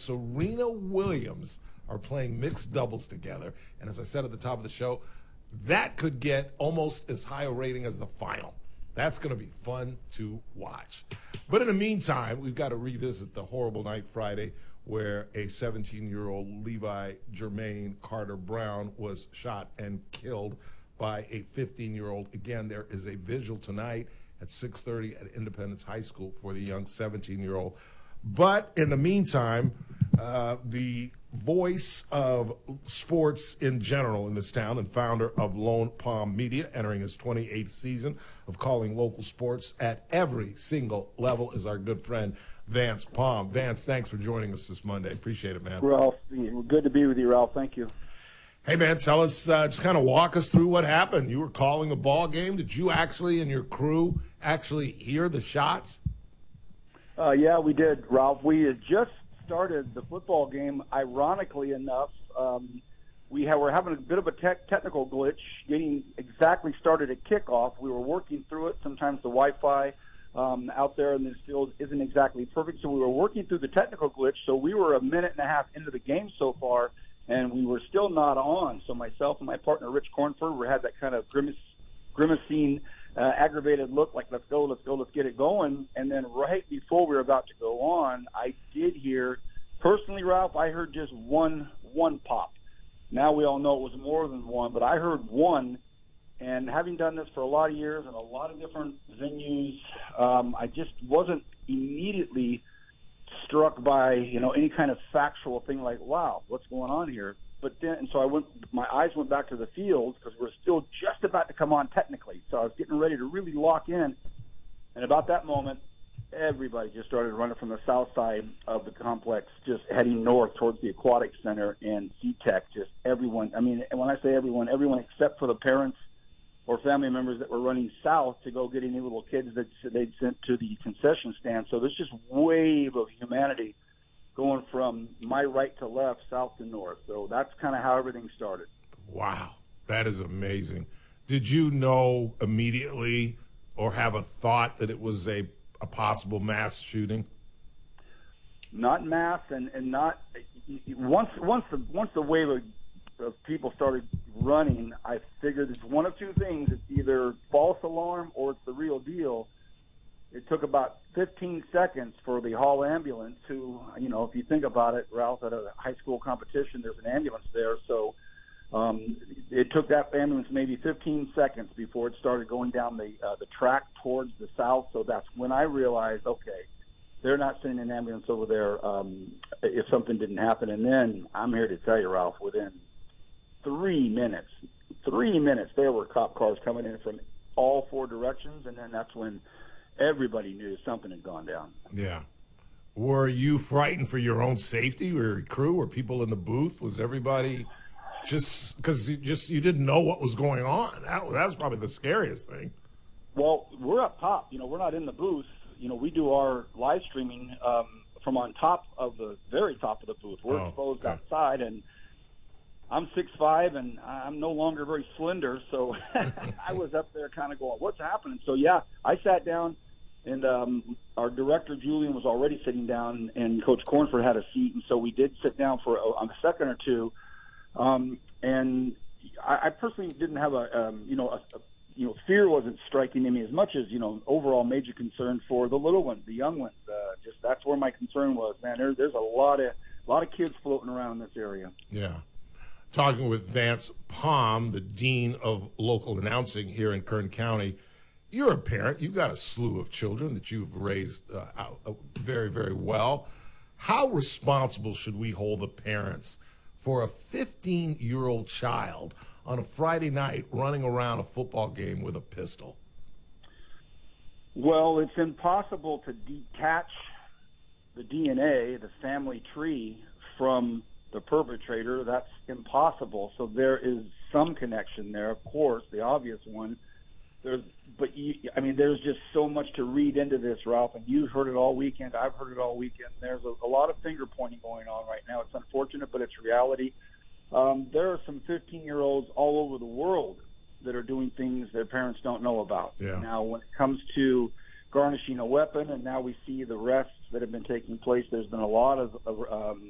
Serena Williams are playing mixed doubles together. And as I said at the top of the show, that could get almost as high a rating as the final. That's going to be fun to watch. But in the meantime, we've got to revisit the horrible night Friday where a 17-year-old Levi Jermaine Carter Brown was shot and killed by a 15-year-old. Again, there is a vigil tonight at 6:30 at Independence High School for the young 17-year-old. But in the meantime, the voice of sports in general in this town and founder of Lone Palm Media, entering his 28th season of calling local sports at every single level, is our good friend Vance Palm. Vance, thanks for joining us this Monday. Appreciate it, man. Ralph, good to be with you, Ralph. Thank you. Hey, man, tell us, just kind of walk us through what happened. You were calling a ball game. Did you actually and your crew actually hear the shots? Yeah, we did, Ralph. We had just started the football game. Ironically enough, we're having a bit of a technical glitch getting exactly started at kickoff. We were working through it. Sometimes the Wi-Fi out there in this field isn't exactly perfect, so we were working through the technical glitch. So we were a minute and a half into the game so far, and we were still not on. So myself and my partner, Rich Cornford, we had that kind of grimacing, aggravated look, like let's go, let's get it going. And then right before we were about to go on, I did hear, personally, Ralph, I heard just one pop. Now we all know it was more than one, but I heard one. And having done this for a lot of years in a lot of different venues, I just wasn't immediately struck by, any kind of factual thing like, wow, what's going on here? But then, and so my eyes went back to the field because we're still just about to come on technically. So I was getting ready to really lock in. And about that moment, everybody just started running from the south side of the complex, just heading north towards the Aquatic Center and C-Tech. Just everyone. I mean, and when I say everyone except for the parents or family members that were running south to go get any little kids that they'd sent to the concession stand. So there's just wave of humanity going from my right to left, south to north. So that's kind of how everything started. Wow, that is amazing. Did you know immediately or have a thought that it was a possible mass shooting? Not mass, and not once the wave of people started running, I figured it's one of two things. It's either false alarm or it's the real deal. It took about 15 seconds for the hall ambulance who, if you think about it, Ralph, at a high school competition, there's an ambulance there. So it took that ambulance maybe 15 seconds before it started going down the track towards the south. So that's when I realized, okay, they're not sending an ambulance over there if something didn't happen. And then I'm here to tell you, Ralph, within 3 minutes, there were cop cars coming in from all four directions. And then that's when everybody knew something had gone down. Yeah. Were you frightened for your own safety? Were your crew or people in the booth? Was everybody just because you didn't know what was going on? That was probably the scariest thing. Well, we're up top. We're not in the booth. We do our live streaming from on top of the very top of the booth. We're exposed outside, and I'm 6'5", and I'm no longer very slender, so I was up there kind of going, what's happening? So, yeah, I sat down, and our director, Julian, was already sitting down, and Coach Cornford had a seat, and so we did sit down for a second or two. And I personally didn't have fear wasn't striking in me as much as, overall major concern for the little ones, the young ones. Just that's where my concern was, man. There's a lot of kids floating around in this area. Yeah. Talking with Vance Palm, the Dean of Local Announcing here in Kern County. You're a parent. You've got a slew of children that you've raised very, very well. How responsible should we hold the parents for a 15-year-old child on a Friday night running around a football game with a pistol? Well, it's impossible to detach the DNA, the family tree, from the perpetrator. That's impossible. So there is some connection there, of course, the obvious one. There's just so much to read into this, Ralph, and you've heard it all weekend. I've heard it all weekend. There's a lot of finger pointing going on right now. It's unfortunate, but it's reality. There are some 15-year-olds all over the world that are doing things their parents don't know about. Yeah. Now, when it comes to garnishing a weapon, and now we see the arrests that have been taking place, there's been a lot of